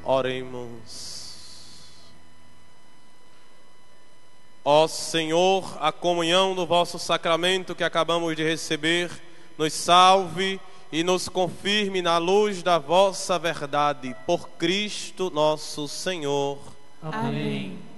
Oremos. Ó Senhor, a comunhão do vosso sacramento que acabamos de receber, nos salve e nos confirme na luz da vossa verdade, por Cristo nosso Senhor. Amém.